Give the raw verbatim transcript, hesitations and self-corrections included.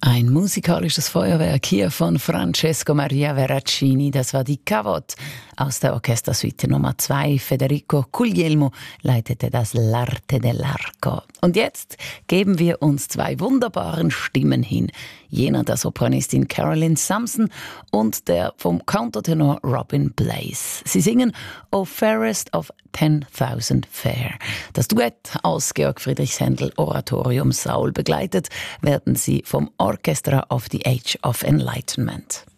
Ein musikalisches Feuerwerk hier von Francesco Maria Veracini. Das war die Cavot aus der Orchestersuite Nummer zwei. Federico Guglielmo leitete das L'arte dell'arco. Und jetzt geben wir uns zwei wunderbaren Stimmen hin. Jener der Sopranistin Carolyn Sampson und der vom Countertenor Robin Blaze. Sie singen O Fairest of ten thousand Fair. Das Duett aus Georg Friedrich Händel Oratorium Saul begleitet werden sie vom Orchestra of the Age of Enlightenment.